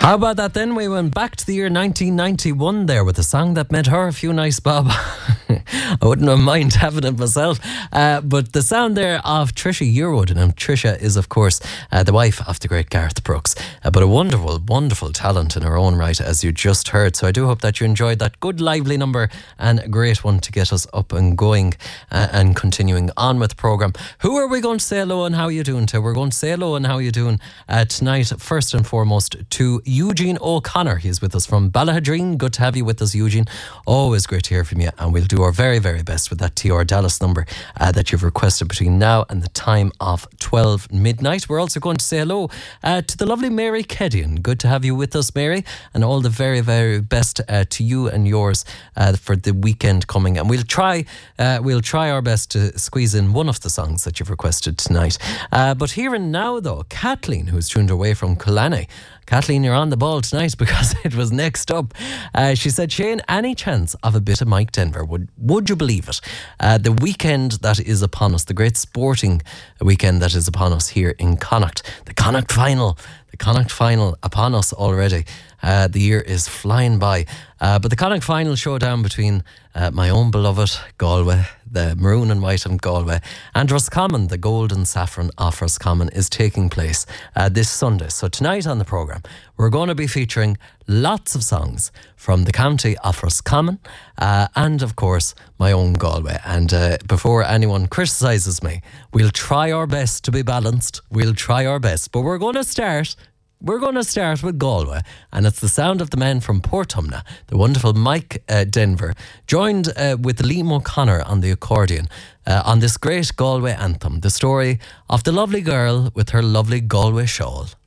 How about that then? We went back to the year 1991 there with a song that made her a few nice bob. I wouldn't mind having it myself. But the sound there of Trisha Yearwood, and Trisha is, of course, the wife of the great Garth Brooks. But a wonderful, wonderful talent in her own right, as you just heard. So I do hope that you enjoyed that good, lively number, and a great one to get us up and going and continuing on with the programme. Who are we going to say hello and how are you doing to? We're going to say hello and how are you doing tonight, first and foremost, to Eugene O'Connor. He's with us from Ballahadreen. Good to have you with us, Eugene. Always great to hear from you, and we'll do our very, very best with that TR Dallas number that you've requested between now and the time of 12 midnight. We're also going to say hello to the lovely Mary Kedian. Good to have you with us, Mary, and all the very, very best to you and yours for the weekend coming. And we'll try our best to squeeze in one of the songs that you've requested tonight. But here and now, though, Kathleen, who's tuned away from Killarney. Kathleen, you're on the ball tonight because it was next up. She said, Shane, any chance of a bit of Mike Denver? Would you believe it? The weekend that is upon us, the great sporting weekend that is upon us here in Connacht. The Connacht final upon us already. The year is flying by. But the Connacht final showdown between my own beloved Galway, the maroon and white of Galway, and Roscommon, the gold and saffron of Roscommon, is taking place this Sunday. So tonight on the programme, we're going to be featuring lots of songs from the county of Roscommon and, of course, my own Galway. And before anyone criticises me, we'll try our best to be balanced. We'll try our best. But we're going to start with Galway, and it's the sound of the man from Portumna, the wonderful Mike Denver, joined with Liam O'Connor on the accordion on this great Galway anthem, the story of the lovely girl with her lovely Galway shawl.